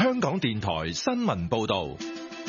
香港電台新聞報道。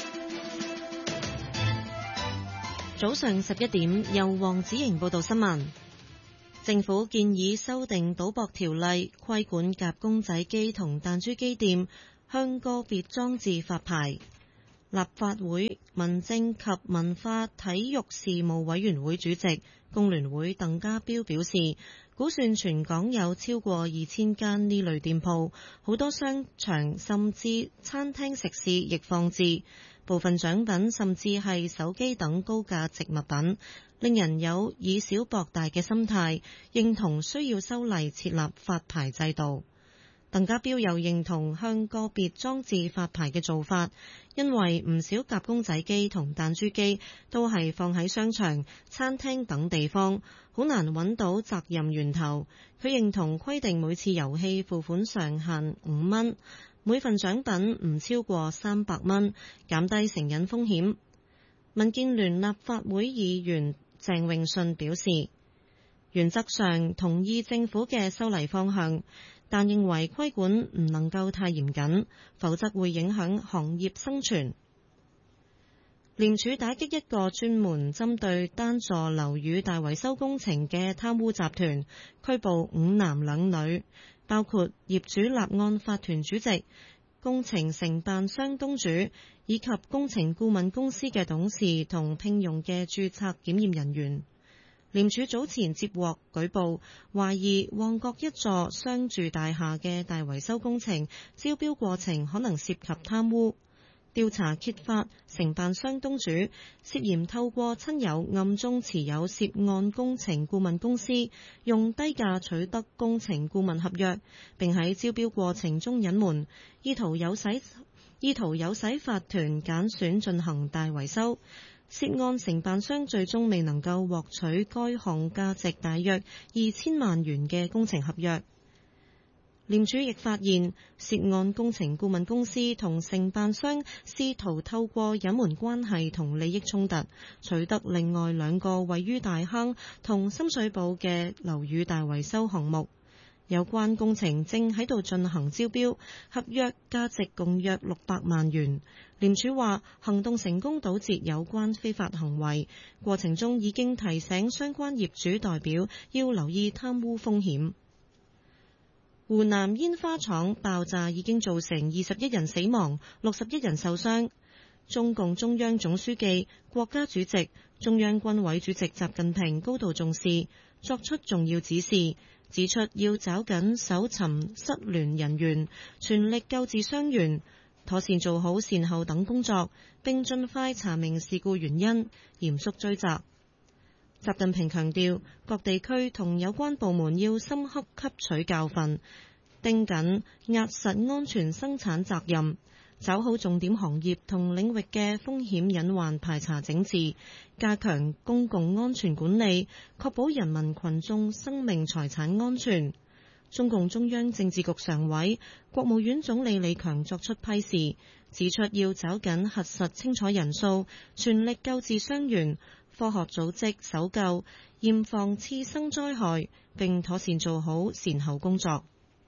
早上11點，由黃子瑩報道新聞。政府建議修訂賭博條例，規管夾公仔機同彈珠機店向個別裝置發牌。立法會民政及文化體育事務委員會主席工聯會鄧家彪表示，估算全港有超過2000間呢類店鋪，好多商場甚至餐廳食肆亦放置，部分獎品甚至係手機等高價值物品，令人有以小博大嘅心態，認同需要修例設立發牌制度。鄧家彪又認同向個別裝置發牌嘅做法，因為唔少夾公仔機同彈珠機都係放喺商場、餐廳等地方，好難揾到責任源頭。佢認同規定每次遊戲付款上限5蚊，每份獎品唔超過300蚊，減低成癮風險。民建聯立法會議員鄭泳舜表示，原則上同意政府嘅修例方向，但認為規管唔能夠太嚴謹，否則會影響行業生存。廉署打擊一個專門針對單座樓宇大維修工程嘅貪污集團，拘捕5男2女，包括業主立案法團主席、工程承辦商東主以及工程顧問公司嘅董事同聘用嘅註冊檢驗人員。廉署早前接獲舉報，懷疑旺角一座商住大廈嘅大維修工程招標過程可能涉及貪污。調查揭發，承辦商東主涉嫌透過親友暗中持有涉案工程顧問公司，用低價取得工程顧問合約，並喺招標過程中隱瞞，意圖誘使法團揀選進行大維修。涉案承辦商最終未能夠獲取該項價值大約2000萬元嘅工程合約。廉署亦發現，涉案工程顧問公司同承辦商試圖透過隱瞞關係同利益衝突，取得另外2個位於大坑同深水埗嘅樓宇大維修項目。有關工程正喺度進行招標，合約價值共約600萬元。廉署話行動成功堵截有關非法行為，過程中已經提醒相關業主代表要留意貪污風險。湖南煙花廠爆炸已經造成21人死亡、61人受傷。中共中央總書記、國家主席、中央軍委主席習近平高度重視，作出重要指示，指出要抓緊搜尋失聯人員，全力救治傷員，妥善做好善後等工作，並盡快查明事故原因，嚴肅追責。習近平強調，各地區同有關部門要深刻吸取教訓，盯緊壓實安全生產責任，抓好重點行業同領域嘅風險隱患排查整治，加強公共安全管理，確保人民群眾生命財產安全。中共中央政治局常委、國務院總理李強作出批示，指出要抓緊核實清楚人數，全力救治傷員，科學組織搜救，嚴防次生災害，並妥善做好善後工作。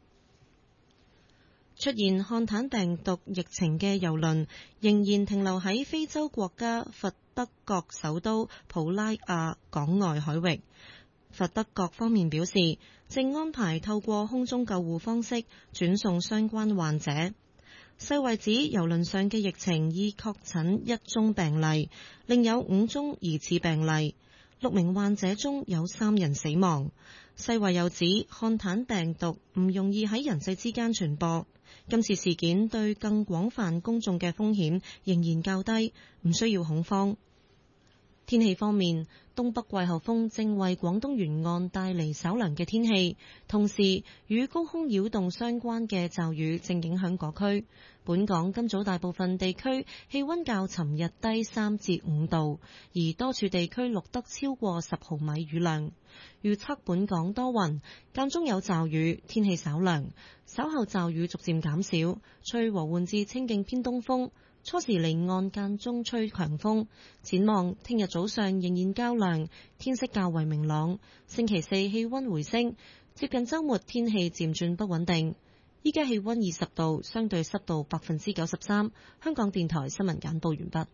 出現漢坦病毒疫情嘅郵輪仍然停留喺非洲國家佛得角首都普拉亞港外海域。佛得角方面表示，正安排透過空中救護方式轉送相關患者。世衛指郵輪上嘅疫情已確診1宗病例，另有5宗疑似病例，6名患者中有3人死亡。世衛又指漢坦病毒唔容易喺人際之間傳播，今次事件對更廣泛公眾嘅風險仍然較低，唔需要恐慌。天氣方面，東北季候風正為廣東沿岸帶嚟稍涼嘅天氣，同時與高空擾動相關嘅驟雨正影響各區。本港今早大部分地區氣溫較尋日低3至5度，而多處地區錄得超過10毫米雨量。預測本港多雲，間中有驟雨，天氣稍涼，稍後驟雨逐漸減少，吹和緩至清勁偏東風。初時離岸間中吹強風，展望聽日早上仍然較涼，天色較為明朗。星期4氣溫回升，接近週末天氣漸轉不穩定。 依家氣溫20度，相對濕度93%。香港電台新聞簡報完畢。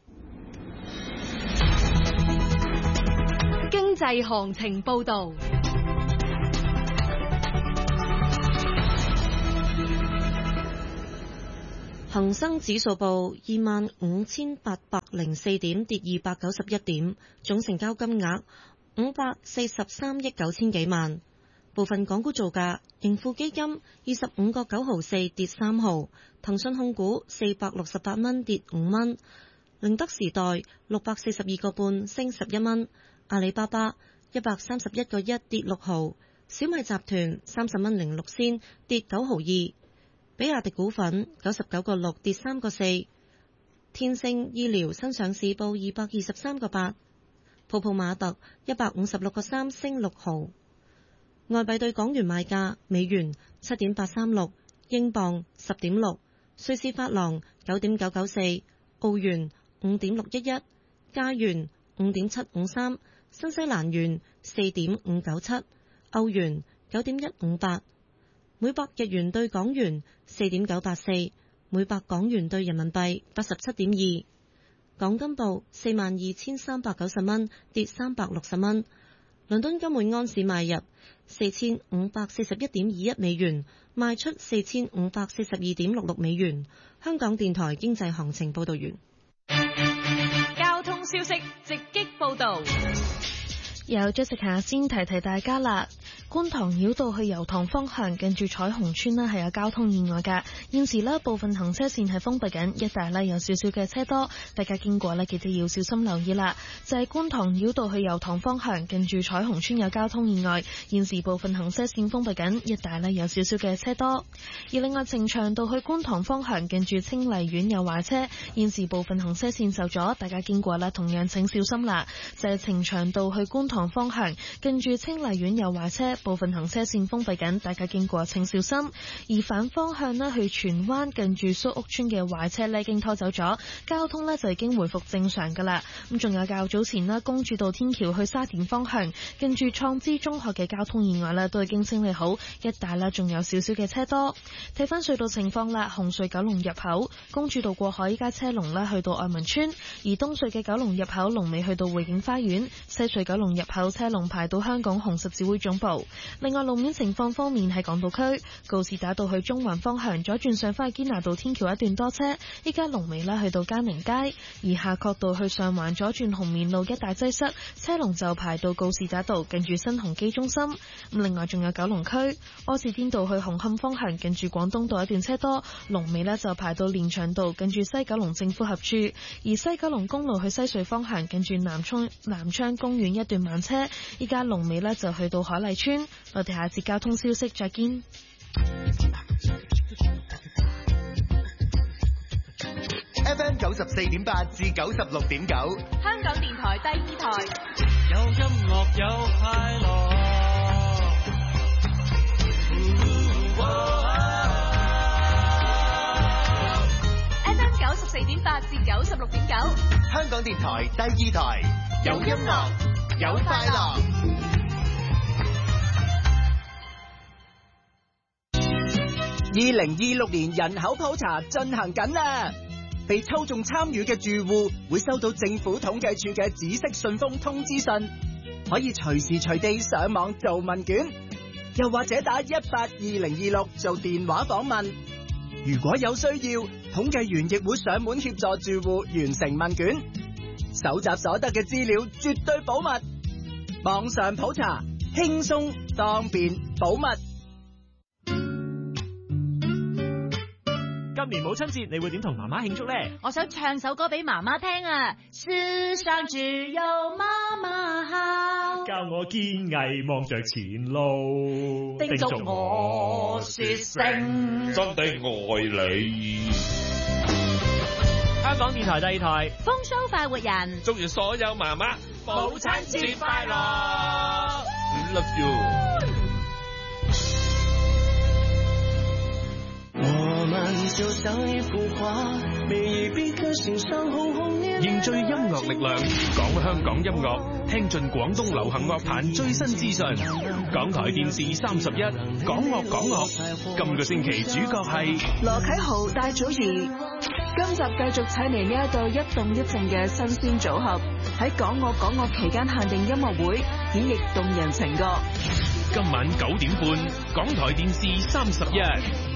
經濟行情報導。 恒生指數報25,804點，跌291點，總成交金額543億9千幾萬。部分港股造價：盈富基金25個9毫4跌3毫，騰訊控股468蚊跌5蚊，寧德時代642個半升11蚊，阿里巴巴131個1跌6毫，小米集團30蚊06仙跌9毫2。比亞迪股份99個6跌3個4，天星醫療新上市報223個8，泡泡瑪特156個3升6毫。外幣對港元賣價：美元7.836，英鎊10.6，瑞士法郎9.994，澳元5.611，加元5.753，新西蘭元4.597，歐元9.158。每百日元對港元4.984，每百港元對人民幣87.2。港金報42,390蚊，跌360蚊。倫敦金每安士買入4,541.21美元，賣出4,542.66美元。香港電台經濟行情報道完。 交通消息直擊報道。 有Jessica先提提大家啦，觀塘繞道去油塘方向近住彩虹村呢係有交通意外㗎，現時呢部分行車線係封閉緊，一帶呢有少少嘅車多，大家經過呢記得要小心留意啦。就係觀塘繞道去油塘方向近住彩虹村有交通意外，現時部分行車線封閉緊，一帶呢有少少嘅車多。而另外呈祥道去觀塘方向近住清麗苑有壞車，現時部分行車線受阻，大家經過呢同樣請小心啦。就係呈祥道去觀塘方向近住清麗苑有壞車，部分行車線封閉緊，大家經過請小心。而反方向呢去荃灣近住蘇屋村嘅壞車呢已經拖走咗，交通呢就已經回復正常噶啦。咁仲有較早前啦，公主道天橋去沙田方向近住創知中學嘅交通意外呢都已經清理好，一帶呢仲有少少嘅車多。睇翻隧道情況啦，紅隧九龍入口公主道過海依家車龍呢去到愛民村，而東隧嘅九龍入口龍尾去到匯景花園，西隧九龍入口車龍排到香港紅十字會總部。另外路面情況方面，喺港島區告士打道去中環方向左轉上返去堅拿道天橋一段多車，依家龍尾啦去到嘉明街，而夏慤道去上環左轉紅棉路一帶擠塞，車龍就排到告士打道近住新鴻基中心。咁另外仲有九龍區柯士甸道去紅磡方向近住廣東道一段車多，龍尾呢就排到連翔道近住西九龍政府合署，而西九龍公路去西隧方向近住南昌公園一段慢車，依家龍尾呢就去到海麗村。我哋下節交通消息再見。 FM 94.8至96.9， 香港電台第二台， 有音樂有快樂。 FM 94.8至96.9， 香港電台第二台，有音樂有快樂。2026年人口普查進行緊啦，被抽中參與嘅住戶會收到政府統計處嘅紫色信封通知信，可以隨時隨地上網做問卷，又或者打182-026做電話訪問。如果有需要，統計員亦會上門協助住戶完成問卷，搜集所得嘅資料絕對保密，網上普查輕鬆方便保密。 今年母親節你會點同媽媽慶祝呢？ 我想唱首歌俾媽媽聽啊！世上只有媽媽好， 教我堅毅望着前路， 叮囑我說聲真的愛你。 香港電台第二台， 風騷快活人， 祝願所有媽媽母親節快樂 ！Love you。 我們就像一幅畫，每一筆刻心上紅紅烈烈。 凝聚音樂力量，講香港音樂，聽盡廣東流行樂壇最新資訊。港台電視31，講樂講樂。今個星期主角係羅啟豪、戴祖儀。今集繼續請嚟呢一對一動一靜嘅新鮮組合，喺講樂講樂期間限定音樂會演繹動人情歌。 今晚9點半，港台電視31。